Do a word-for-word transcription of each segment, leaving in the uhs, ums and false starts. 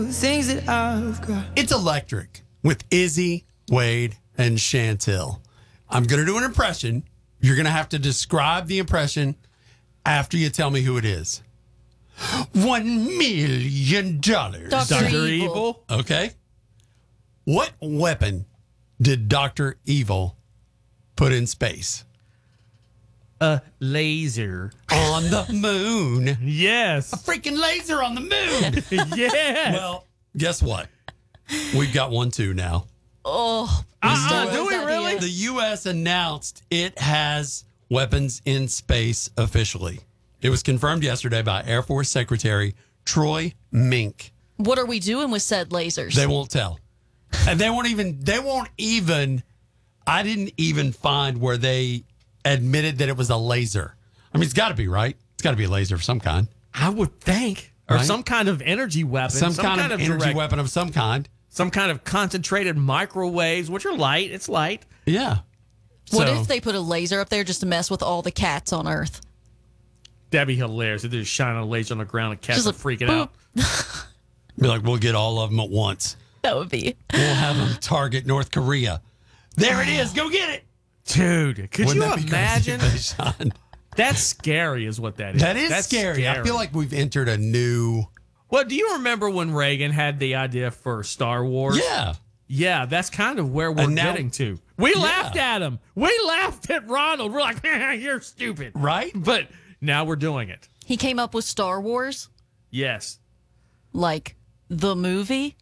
the things that I've got. It's Electric with Izzy, Wade, and Chantel. I'm going to do an impression. You're going to have to describe the impression after you tell me who it is. One million dollars. Doctor Evil. Okay. What weapon did Doctor Evil put in space? A laser. On the moon. Yes. A freaking laser on the moon. Yeah. Well, guess what? We've got one too now. Oh, Uh-uh, Steve do we O's really? idea. The U S announced it has weapons in space officially. It was confirmed yesterday by Air Force Secretary Troy Mink. What are we doing with said lasers? They won't tell. And they won't even, they won't even, I didn't even find where they admitted that it was a laser. I mean, it's got to be, right? It's got to be a laser of some kind. I would think. Or Right? some kind of energy weapon. Some, kind, of, energy direct- weapon of some kind. Some kind of concentrated microwaves, which are light. It's light. Yeah. What So- if they put a laser up there just to mess with all the cats on Earth? That'd be hilarious if they just shine a laser on the ground and cats Just are like, freaking boop. out. Be like, we'll get all of them at once. That would be. We'll have them target North Korea. There it is. Go get it. Dude, could Wouldn't you that be imagine? crazy, Sean? That's scary, is what that is. That is That's scary. I feel like we've entered a new. Well, do you remember when Reagan had the idea for Star Wars? Yeah. Yeah, that's kind of where we're And now- getting to. We Yeah. laughed at him. We laughed at Ronald. We're like, you're stupid. Right? But now we're doing it. He came up with Star Wars, Yes. like the movie.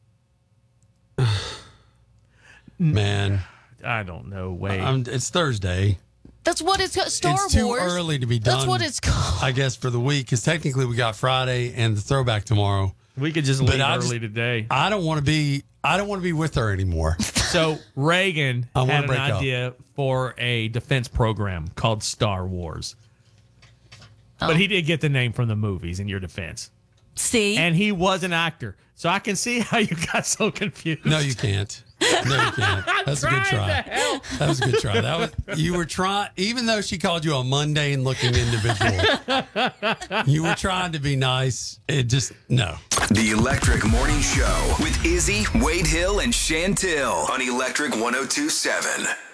Man. I don't know. Wait. Um, it's Thursday. That's what it's called. Star it's too Wars. early to be done. That's what it's called. I guess for the week, because technically we got Friday and the throwback tomorrow. we could just but leave I early just- today. I don't want to be. I don't want to be with her anymore. So Reagan I wanna had an break up. idea for a defense program called Star Wars. Oh. But he did get the name from the movies, in your defense. See, And he was an actor. So I can see how you got so confused. No, you can't. No, you can't. That's a good trying try. to help. That was a good try. That was you were trying, even though she called you a mundane looking individual. You were trying to be nice. It just no. The Electric Morning Show with Izzy, Wade Hill, and Chantel on Electric one oh two point seven.